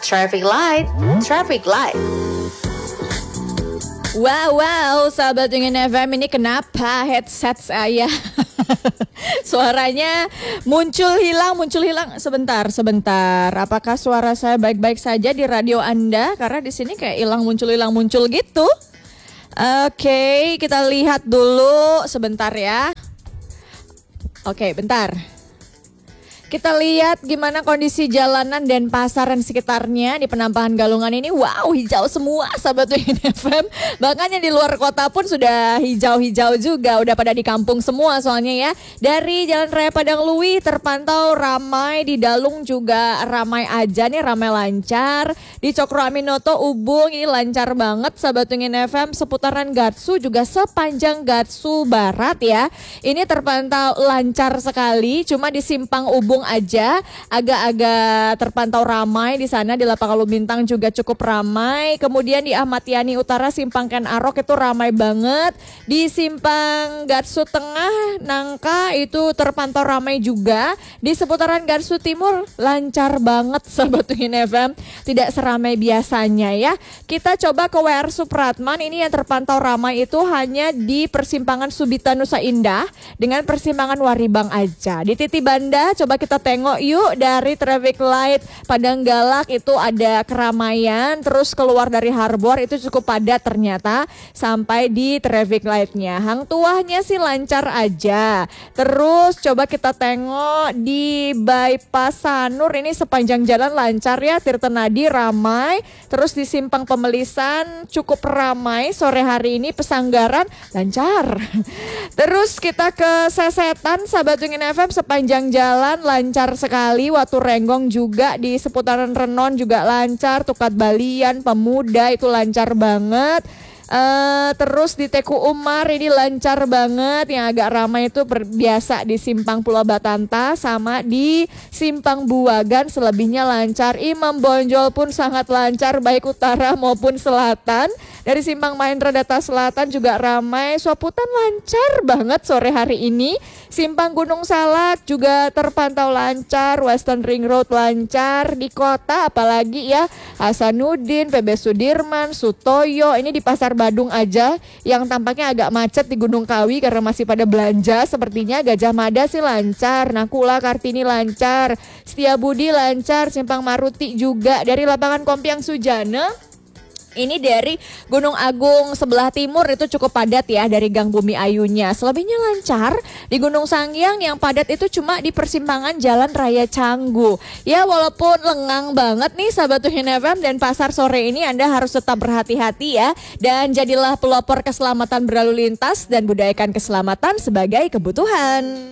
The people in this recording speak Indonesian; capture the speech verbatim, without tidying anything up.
Traffic light, traffic light. Wow, wow, sahabat Ingin F M, ini kenapa headset saya suaranya muncul hilang, muncul hilang. Sebentar, sebentar. Apakah suara saya baik-baik saja di radio Anda? Karena di sini kayak hilang, muncul, hilang, muncul gitu. Oke, kita lihat dulu sebentar ya. Oke, bentar. Kita lihat gimana kondisi jalanan dan pasaran sekitarnya di Penampakan Galungan ini. Wow, hijau semua sahabat Ingin F M. Bahkan yang di luar kota pun sudah hijau-hijau juga. Udah pada di kampung semua soalnya ya. Dari Jalan Raya Padang Lui terpantau ramai. Di Dalung juga ramai aja nih, ramai lancar. Di Cokro Aminoto Ubung ini lancar banget sahabat Ingin F M. Seputaran Gatsu juga sepanjang Gatsu Barat ya. Ini terpantau lancar sekali. Cuma di Simpang Ubung aja agak-agak terpantau ramai di sana. Di Lapangan Lumintang juga cukup ramai. Kemudian di Ahmad Yani Utara Simpang Ken Arok itu ramai banget. Di Simpang Gatsu Tengah Nangka itu terpantau ramai juga. Di seputaran Gatsu Timur lancar banget sahabat Ingin F M. Tidak seramai biasanya ya. Kita coba ke W R Supratman. Ini yang terpantau ramai itu hanya di persimpangan Subita Nusa Indah dengan persimpangan Waribang aja. Di Titibanda coba kita Kita tengok yuk dari traffic light Padang Galak itu ada keramaian. Terus keluar dari Harbor itu cukup padat ternyata sampai di traffic lightnya. Hang Tuahnya sih lancar aja. Terus coba kita tengok di bypass Sanur ini sepanjang jalan lancar ya. Tirtenadi ramai. Terus di Simpang Pemelisan cukup ramai. Sore hari ini Pesanggaran lancar. Terus kita ke Sesetan sahabat Ingin F M, sepanjang jalan lancar sekali. Watu Renggong juga di seputaran Renon juga lancar. Tukat Balian, Pemuda itu lancar banget. Uh, terus di Teku Umar ini lancar banget. Yang agak ramai itu biasa di Simpang Pulau Batanta sama di Simpang Buagan. Selebihnya lancar. Imam Bonjol pun sangat lancar baik utara maupun selatan. Dari Simpang Mahendra Data Selatan juga ramai. Soputan lancar banget sore hari ini. Simpang Gunung Salak juga terpantau lancar. Western Ring Road lancar. Di kota apalagi ya, Hasanuddin, P B Sudirman, Sutoyo. Ini di Pasar Badung aja yang tampaknya agak macet di Gunung Kawi karena masih pada belanja. Sepertinya Gajah Mada sih lancar. Nakula Kartini lancar. Setiabudi lancar. Simpang Maruti juga. Dari Lapangan Kompiang Sujana ini dari Gunung Agung sebelah timur itu cukup padat ya dari Gang Bumi Ayunya. Selebihnya lancar. Di Gunung Sanghyang yang padat itu cuma di persimpangan Jalan Raya Canggu. Ya walaupun lengang banget nih sahabat Ingin F M dan pasar sore ini Anda harus tetap berhati-hati ya. Dan jadilah pelopor keselamatan berlalu lintas dan budayakan keselamatan sebagai kebutuhan.